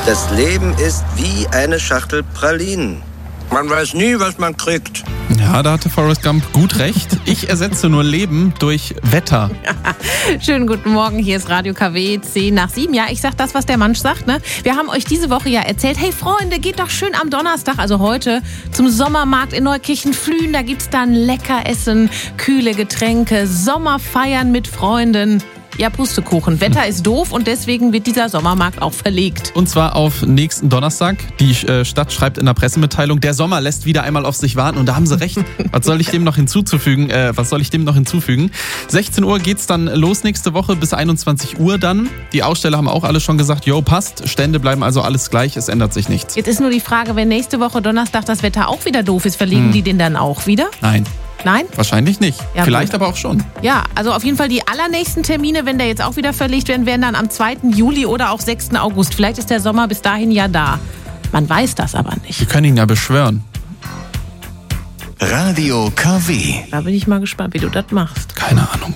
Das Leben ist wie eine Schachtel Pralinen. Man weiß nie, was man kriegt. Ja, da hatte Forrest Gump gut recht. Ich ersetze nur Leben durch Wetter. Schönen guten Morgen, hier ist Radio KW 10:07. Ja, ich sag das, was der Mensch sagt, ne? Wir haben euch diese Woche ja erzählt, hey Freunde, geht doch schön am Donnerstag, also heute, zum Sommermarkt in Neukirchen-Flühen. Da gibt's dann lecker Essen, kühle Getränke, Sommerfeiern mit Freunden. Ja, Pustekuchen. Wetter ist doof und deswegen wird dieser Sommermarkt auch verlegt. Und zwar auf nächsten Donnerstag. Die Stadt schreibt in der Pressemitteilung, der Sommer lässt wieder einmal auf sich warten. Und da haben sie recht. Was soll ich dem noch hinzufügen? 16 Uhr geht's dann los nächste Woche bis 21 Uhr dann. Die Aussteller haben auch alle schon gesagt, jo, passt. Stände bleiben also alles gleich. Es ändert sich nichts. Jetzt ist nur die Frage, wenn nächste Woche Donnerstag das Wetter auch wieder doof ist, verlegen die den dann auch wieder? Nein. Nein? Wahrscheinlich nicht. Ja, vielleicht gut. aber auch schon. Ja, also auf jeden Fall die allernächsten Termine, wenn der jetzt auch wieder verlegt werden, wären dann am 2. Juli oder auch 6. August. Vielleicht ist der Sommer bis dahin ja da. Man weiß das aber nicht. Wir können ihn ja beschwören. Radio KW. Da bin ich mal gespannt, wie du das machst. Keine Ahnung.